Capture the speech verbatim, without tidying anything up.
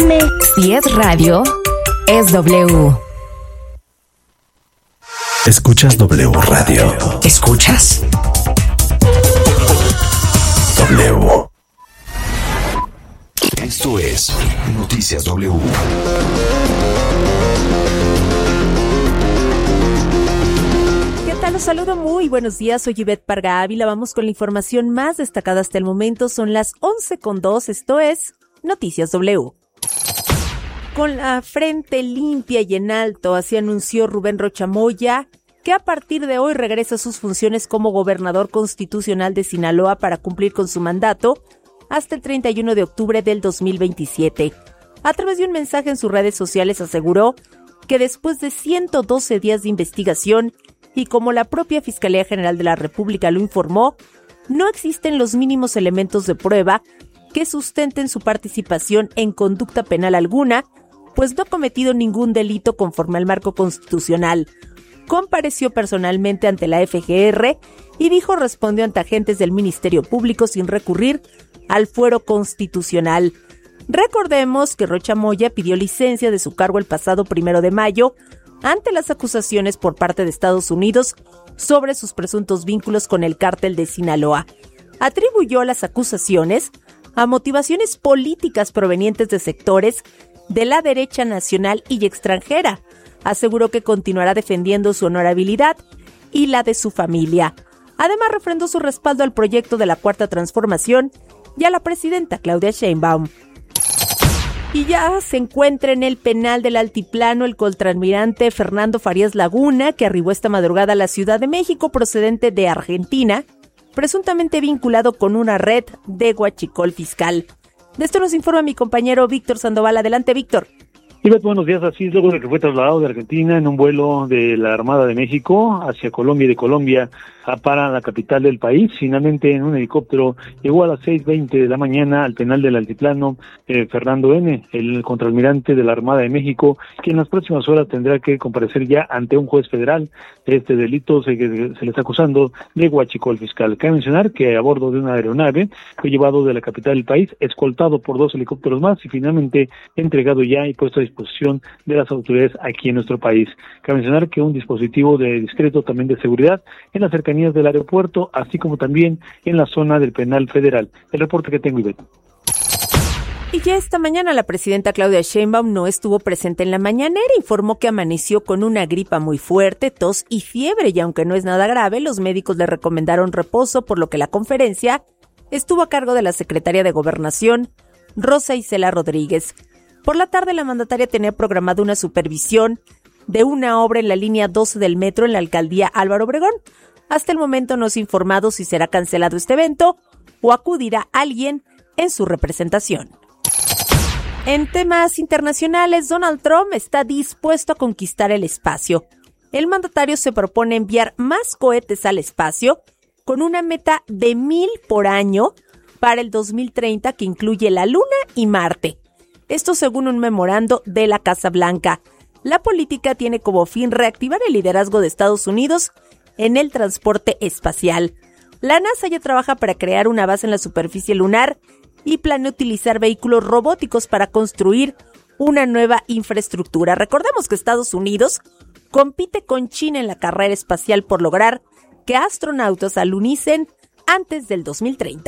M. Si es radio, es W. Escuchas W Radio. ¿Escuchas? W. Esto es Noticias W. ¿Qué tal? Los saludo, muy buenos días. Soy Ivette Parga Ávila. Vamos con la información más destacada hasta el momento. Son las once con dos. Esto es Noticias W. Con la frente limpia y en alto, así anunció Rubén Rocha Moya, que a partir de hoy regresa a sus funciones como gobernador constitucional de Sinaloa para cumplir con su mandato hasta el treinta y uno de octubre del dos mil veintisiete. A través de un mensaje en sus redes sociales aseguró que después de ciento doce días de investigación y como la propia Fiscalía General de la República lo informó, no existen los mínimos elementos de prueba que sustenten su participación en conducta penal alguna, pues no ha cometido ningún delito conforme al marco constitucional. Compareció personalmente ante la F G R y dijo respondió ante agentes del Ministerio Público sin recurrir al fuero constitucional. Recordemos que Rocha Moya pidió licencia de su cargo el pasado primero de mayo ante las acusaciones por parte de Estados Unidos sobre sus presuntos vínculos con el cártel de Sinaloa. Atribuyó las acusaciones a motivaciones políticas provenientes de sectores de la derecha nacional y extranjera. Aseguró que continuará defendiendo su honorabilidad y la de su familia. Además, refrendó su respaldo al proyecto de la Cuarta Transformación y a la presidenta Claudia Sheinbaum. Y ya se encuentra en el penal del Altiplano el contraalmirante Fernando Farías Laguna, que arribó esta madrugada a la Ciudad de México procedente de Argentina, presuntamente vinculado con una red de huachicol fiscal. De esto nos informa mi compañero Víctor Sandoval. Adelante, Víctor. Ivette, buenos días. Así es, luego de que fue trasladado de Argentina en un vuelo de la Armada de México hacia Colombia y de Colombia a para la capital del país, finalmente en un helicóptero llegó a las seis veinte de la mañana al penal del Altiplano eh, Fernando N., el contraalmirante de la Armada de México, que en las próximas horas tendrá que comparecer ya ante un juez federal. Este delito se, se le está acusando de huachicol fiscal. Cabe mencionar que a bordo de una aeronave fue llevado de la capital del país, escoltado por dos helicópteros más y finalmente entregado ya y puesto a disposición de las autoridades aquí en nuestro país. Cabe mencionar que un dispositivo de discreto también de seguridad en las cercanías del aeropuerto, así como también en la zona del penal federal. El reporte que tengo, Ivette. Y ya esta mañana la presidenta Claudia Sheinbaum no estuvo presente en la mañanera. Informó que amaneció con una gripa muy fuerte, tos y fiebre, y aunque no es nada grave, los médicos le recomendaron reposo, por lo que la conferencia estuvo a cargo de la secretaria de Gobernación, Rosa Isela Rodríguez. Por la tarde, la mandataria tenía programada una supervisión de una obra en la línea doce del metro en la alcaldía Álvaro Obregón. Hasta el momento no se ha informado si será cancelado este evento o acudirá alguien en su representación. En temas internacionales, Donald Trump está dispuesto a conquistar el espacio. El mandatario se propone enviar más cohetes al espacio con una meta de mil por año para el dos mil treinta que incluye la Luna y Marte. Esto según un memorando de la Casa Blanca. La política tiene como fin reactivar el liderazgo de Estados Unidos en el transporte espacial. La NASA ya trabaja para crear una base en la superficie lunar y planea utilizar vehículos robóticos para construir una nueva infraestructura. Recordemos que Estados Unidos compite con China en la carrera espacial por lograr que astronautas alunicen antes del dos mil treinta.